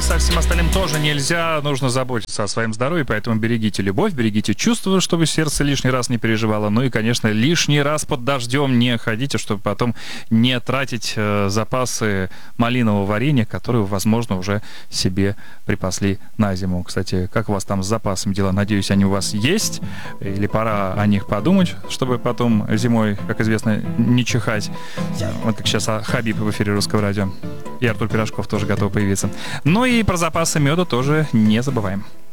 со всем остальным тоже нельзя. Нужно заботиться о своем здоровье, поэтому берегите любовь, берегите чувства, чтобы сердце лишний раз не переживало. Ну и, конечно, лишний раз под дождем не ходите, чтобы потом не тратить запасы малинового варенья, которые, возможно, уже себе припасли на зиму. Кстати, как у вас там с запасами дела? Надеюсь, они у вас есть? Или пора о них подумать, чтобы потом зимой, как известно, не чихать? Вот как сейчас Хабиб в эфире Русского радио. И Артур Пирожков тоже готов появиться. Ну и про запасы меда тоже не забываем.